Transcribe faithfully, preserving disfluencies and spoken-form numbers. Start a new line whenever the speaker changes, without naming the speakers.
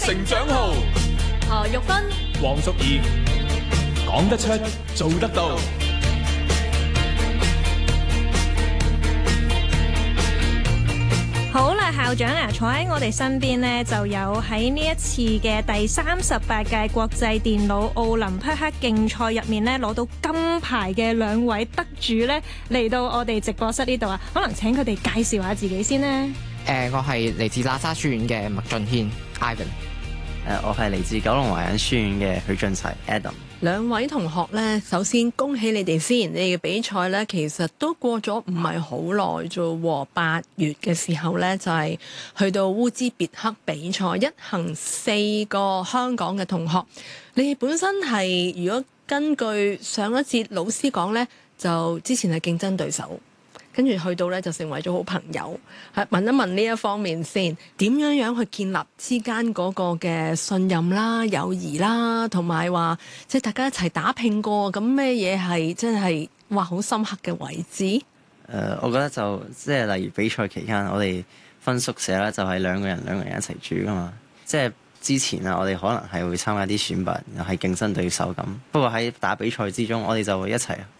成長號，
何玉芬、
黃淑儀，講得出，做得到。
好啦，校長啊，坐喺我哋身邊呢，就有喺呢一次嘅第三十八屆國際電腦奧林匹克競賽入面呢，攞到金牌嘅兩位得主呢，嚟到我哋直播室呢度啊，可能請佢哋介紹下自己先呢。
誒、呃，我係嚟自喇沙書院嘅麥俊軒 Ivan。誒、
呃，我係嚟自九龍華仁書院嘅許俊齊 Adam。
兩位同學呢，首先恭喜你哋先，你哋嘅比賽呢，其實都過咗唔係好耐啫。八月嘅時候呢，就係、是、去到烏茲別克比賽，一行四個香港嘅同學。你哋本身係，如果根據上一節老師講呢，就之前係競爭對手。跟住去到咧就成為咗好朋友，係問一問呢一方面先，點樣樣去建立之間嗰個嘅信任啦、友誼啦，同埋話即係大家一齊打拼過，咁咩嘢係真係哇好深刻嘅位置？誒、
呃，我覺得就即係例如比賽期間，我哋分宿舍啦，就係兩個人兩個人一齊住噶嘛。即係之前啊，我哋可能係會參加啲選拔，又係競爭對手咁。不過喺打比賽之中，我哋就會一齊